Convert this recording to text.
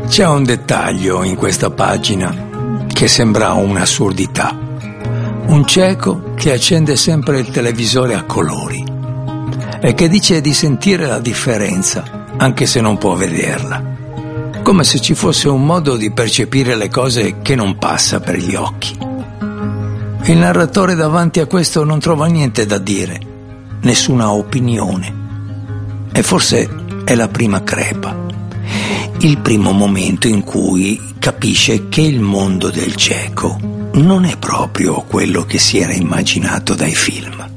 C'è un dettaglio in questa pagina che sembra un'assurdità. Un cieco che accende sempre il televisore a colori e che dice di sentire la differenza, anche se non può vederla. Come se ci fosse un modo di percepire le cose che non passa per gli occhi. Il narratore davanti a questo non trova niente da dire, nessuna opinione. E forse è la prima crepa, il primo momento in cui capisce che il mondo del cieco non è proprio quello che si era immaginato dai film.